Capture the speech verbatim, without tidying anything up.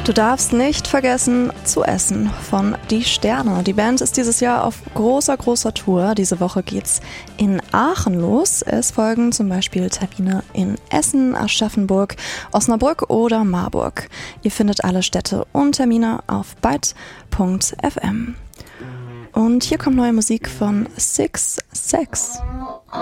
Du darfst nicht vergessen zu essen von Die Sterne. Die Band ist dieses Jahr auf großer, großer Tour. Diese Woche geht's in Aachen los. Es folgen zum Beispiel Termine in Essen, Aschaffenburg, Osnabrück oder Marburg. Ihr findet alle Städte und Termine auf byte punkt f m. Und hier kommt neue Musik von Six Sex.